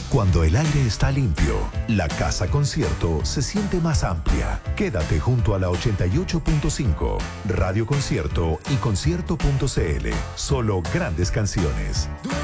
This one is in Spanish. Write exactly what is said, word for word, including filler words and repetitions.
Cuando el aire está limpio, la casa concierto se siente más amplia. Quédate junto a la ochenta y ocho punto cinco, Radio Concierto y concierto punto c l. Solo grandes canciones.